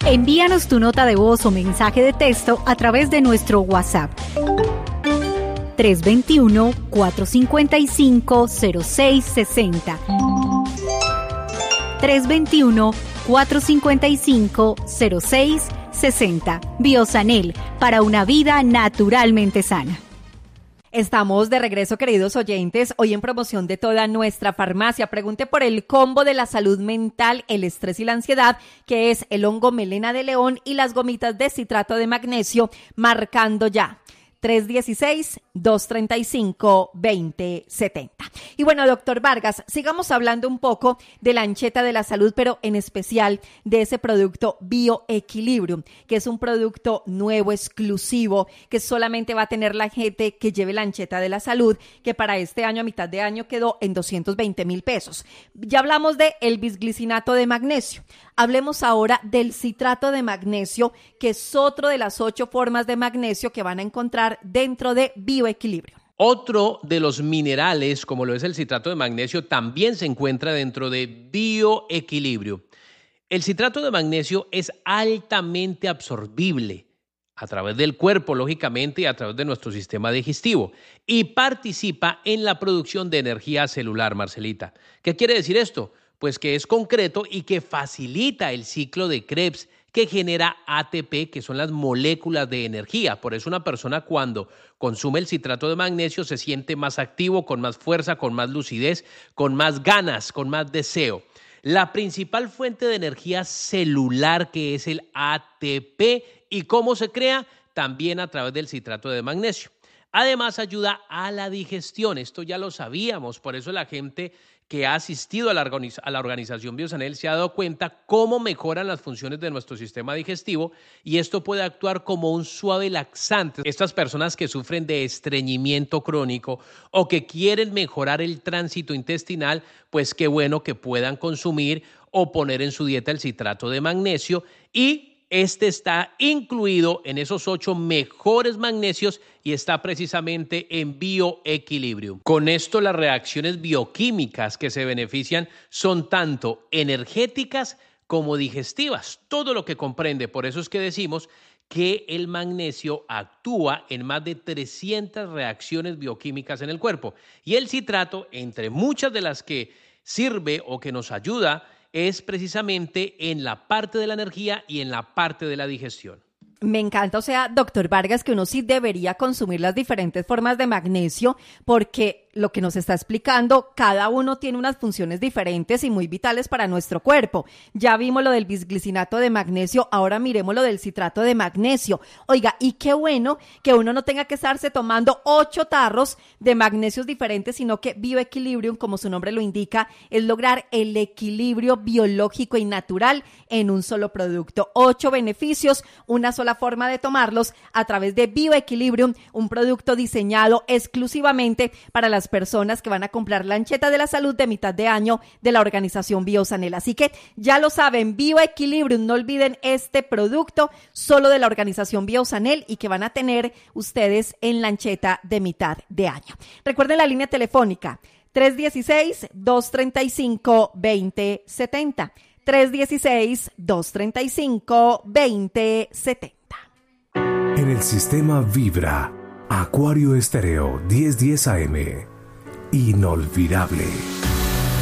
Envíanos tu nota de voz o mensaje de texto a través de nuestro WhatsApp. 321-455-0660. 321-455-0660. Biosanel, para una vida naturalmente sana. Estamos de regreso, queridos oyentes, hoy en promoción de toda nuestra farmacia. Pregunte por el combo de la salud mental, el estrés y la ansiedad, que es el hongo melena de león y las gomitas de citrato de magnesio, marcando ya 316-235-2070. Y bueno, doctor Vargas, sigamos hablando un poco de la ancheta de la salud, pero en especial de ese producto Bioequilibrium, que es un producto nuevo, exclusivo, que solamente va a tener la gente que lleve la ancheta de la salud, que para este año, a mitad de año, quedó en 220,000 pesos. Ya hablamos de el bisglicinato de magnesio. Hablemos ahora del citrato de magnesio, que es otro de las 8 formas de magnesio que van a encontrar dentro de Bioequilibrium. Otro de los minerales, como lo es el citrato de magnesio, también se encuentra dentro de Bioequilibrium. El citrato de magnesio es altamente absorbible a través del cuerpo, lógicamente, y a través de nuestro sistema digestivo, y participa en la producción de energía celular, Marcelita. ¿Qué quiere decir esto? Pues que es concreto y que facilita el ciclo de Krebs, que genera ATP, que son las moléculas de energía. Por eso una persona cuando consume el citrato de magnesio se siente más activo, con más fuerza, con más lucidez, con más ganas, con más deseo. La principal fuente de energía celular, que es el ATP, ¿y cómo se crea? También a través del citrato de magnesio. Además ayuda a la digestión, esto ya lo sabíamos, por eso la gente que ha asistido a la organización Biosanel se ha dado cuenta cómo mejoran las funciones de nuestro sistema digestivo y esto puede actuar como un suave laxante. Estas personas que sufren de estreñimiento crónico o que quieren mejorar el tránsito intestinal, pues qué bueno que puedan consumir o poner en su dieta el citrato de magnesio y este está incluido en esos 8 mejores magnesios y está precisamente en Bioequilibrium. Con esto las reacciones bioquímicas que se benefician son tanto energéticas como digestivas, todo lo que comprende. Por eso es que decimos que el magnesio actúa en más de 300 reacciones bioquímicas en el cuerpo y el citrato, entre muchas de las que sirve o que nos ayuda, es precisamente en la parte de la energía y en la parte de la digestión. Me encanta, o sea, doctor Vargas, que uno sí debería consumir las diferentes formas de magnesio porque lo que nos está explicando, cada uno tiene unas funciones diferentes y muy vitales para nuestro cuerpo. Ya vimos lo del bisglicinato de magnesio, ahora miremos lo del citrato de magnesio. Oiga, y qué bueno que uno no tenga que estarse tomando 8 tarros de magnesios diferentes, sino que Bioequilibrium, como su nombre lo indica, es lograr el equilibrio biológico y natural en un solo producto. 8 beneficios, una sola forma de tomarlos a través de Bioequilibrium, un producto diseñado exclusivamente para las personas que van a comprar la ancheta de la salud de mitad de año de la organización Biosanel. Así que ya lo saben, Bioequilibrium, no olviden este producto solo de la organización Biosanel y que van a tener ustedes en la ancheta de mitad de año. Recuerden la línea telefónica 316-235-2070. 316-235-2070. En el sistema Vibra, Acuario Estéreo 1010 AM. Inolvidable.